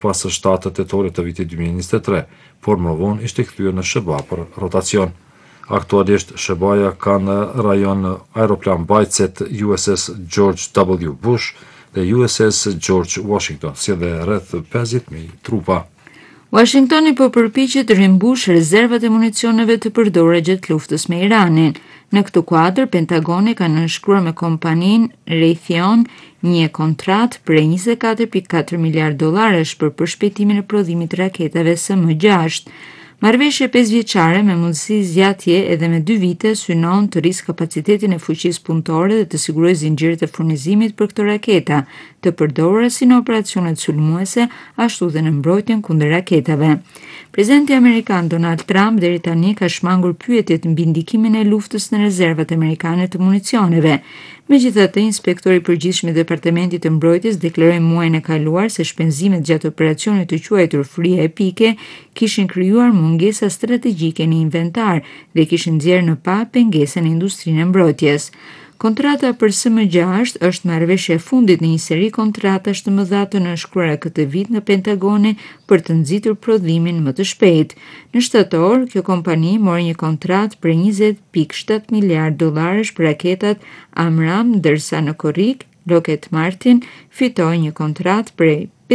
pas 7 tetorit të vitit 2023, por më vonë ishte kthyer në SHBA për rotacion. Aktualisht, SHBA ka në rajon aeroplan mbajtëset USS George W. Bush dhe USS George Washington, si dhe rreth 50.000 trupa. Washingtoni po përpiqet të rimbush rezervat e municioneve të përdorura gjatë luftës me Iranin. Në këtë kuadër, Pentagoni ka nënshkruar me kompaninë Raytheon një kontratë për $24.4 miliardë për përshpejtimin e prodhimit të raketave SM-6. Marrëveshje 5-vjeçare me mundësi zgjatje edhe me 2 vite synon të rrisë kapacitetin e fuqisë punëtore dhe të sigurojë zinxhiret e furnizimit për këto raketa, të përdorura si në operacionet sulmuese, ashtu dhe në mbrojtjen kundër raketave. Presidenti amerikan Donald Trump deri tani ka shmangur pyetjet mbi ndikimin e luftës në rezervat amerikane të municioneve. Megjithatë, inspektori i përgjithshëm i Departamentit të Mbrojtjes deklaroi muajin e kaluar se shpenzimet gjatë operacionit të quajtur Fria Epike kishin krijuar mungesa strategjike në inventar dhe kishin nxjerrë në pa pengesën e industrinë e mbrojtjes. Kontrata për SM-6 është marrëveshja e fundit në një seri kontratash të mëdha të nënshkruara këtë vit nga Pentagoni për të nxitur prodhimin më të shpejt. Në shtator, kjo kompani mori një kontratë për $20.7 miliardë për raketat AMRAAM, ndërsa në korrik Lockheed Martin fitoi një kontratë për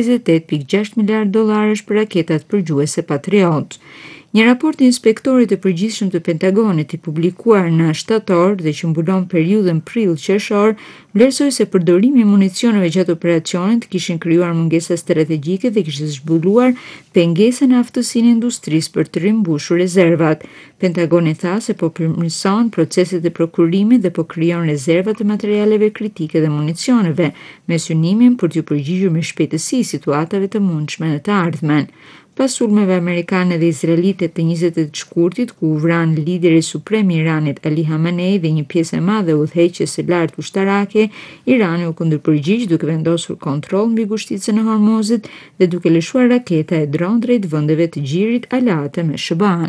$58.6 miliardë për raketat përgjuese Patriot. Një raport i inspektorit të përgjithshëm të Pentagonit i publikuar në shtator dhe që mbulon periudhën prill-qershor, vlerësoi se përdorimi i municioneve gjatë operacionit kishin krijuar mungesa strategjike dhe kishte zhbuluar pengesën e aftësinë e industrisë për të rimbushur rezervat. Pentagoni tha se po përmirëson proceset e prokurimit dhe po krijon rezerva të materialeve kritike dhe municioneve, me synimin për t'u përgjigjur me shpejtësi situatave të mundshme në të ardhmen. Pas sulmeve amerikane dhe izraelite të 28 shkurtit, ku u vran lideri suprem i Iranit Ali Khamenei dhe një pjesë e madhe udhëheqjes së lartë ushtarake, Irani u kundërpërgjigj duke vendosur kontroll mbi gushticën e Hormuzit dhe duke lëshuar raketa e dronë drejt vendeve të gjirit aleate me SHBA-n.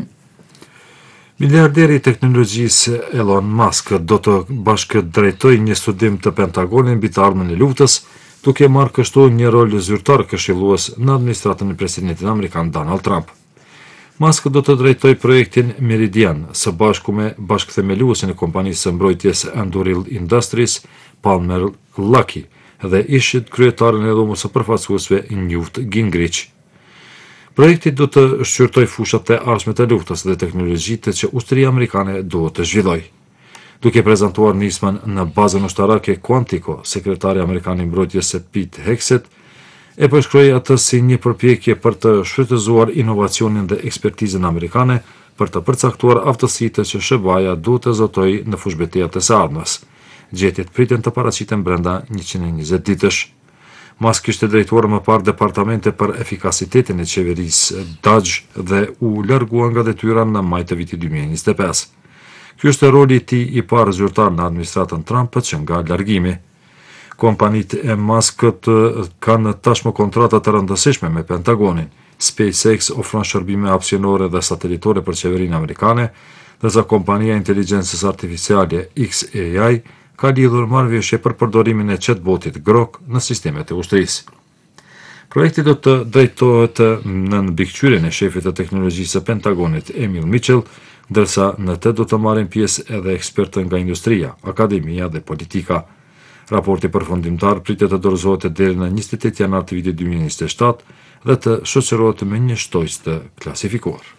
Miliarderi i teknologjisë Elon Musk do të bashkëdrejtojë një studim të Pentagonit mbi të ardhmen e luftës, duke marrë kështu një rol zyrtar këshillues në administratën e presidentit amerikan Donald Trump. Musk do të drejtojë projektin Meridian, së bashku me bashkëthemeluesin e kompanisë së mbrojtjes Anduril Industries, Palmer Luckey, dhe ishit kryetarin e dhomës së përfaqësuesve Newt Gingrich. Projekti do të shqyrtojë fushat e ardhshme të luftës dhe teknologjitë që ushtria amerikane duhet të zhvillojë. Duke prezantuar nismën në bazën ushtarake Quantico, sekretari amerikan i mbrojtjes Pete Hegseth e përshkroi atë si një përpjekje për të shfrytëzuar inovacionin dhe ekspertizën amerikane për të përcaktuar aftësitë që SHBA-ja duhet të zotojë në fushbetejat e së ardhmes. Gjetjet priten të paraqiten brenda 120 ditësh. Musk kishte drejtuar më parë departamente për efikasitetin e qeverisë DOGE dhe u largua nga detyra në maj të vitit 2025. Ky është roli i tij i parë zyrtar në administratën Trump që nga largimi. Kompanitë e Muskut kanë tashmë kontrata të rëndësishme me Pentagonin. SpaceX ofron shërbime hapësinore dhe satelitore për qeverinë amerikane, ndërsa kompania e inteligjencës artificiale xAI ka lidhur marrëveshje për përdorimin e chatbotit Grok në sistemet e ushtrisë. Projekti do të drejtohet në mbikëqyrjen e shefit të teknologjisë së Pentagonit Emil Mitchell, ndërsa në të do të marrin pjesë edhe ekspertë nga industria, akademia dhe politika. Raporti përfundimtar pritet të dorëzohet deri në 28 janar të vitit 2027 dhe të shoqërohet me një shtojës të klasifikuar.